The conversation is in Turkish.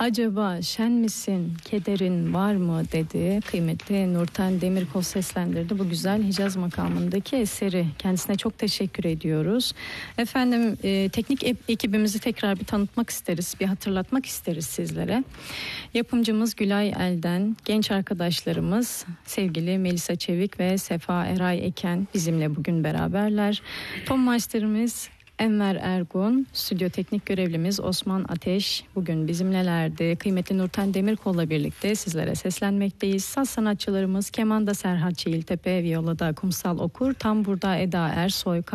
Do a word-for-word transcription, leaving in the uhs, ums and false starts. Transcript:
acaba şen misin, kederin var mı dedi. Kıymetli Nurten Demirkol seslendirdi bu güzel Hicaz makamındaki eseri. Kendisine çok teşekkür ediyoruz. Efendim e, teknik ekibimizi tekrar bir tanıtmak isteriz, bir hatırlatmak isteriz sizlere. Yapımcımız Gülay Elden, genç arkadaşlarımız sevgili Melisa Çevik ve Sefa Eray Eken bizimle bugün beraberler. Ton Master'ımız Enver Ergun, stüdyo teknik görevlimiz Osman Ateş bugün bizimlelerdi. Kıymetli Nurten Demirkol'la birlikte sizlere seslenmekteyiz. Saz sanatçılarımız kemanda Serhat Çiğiltepe, viyolada Kumsal Okur, tam burada Eda Ersoy,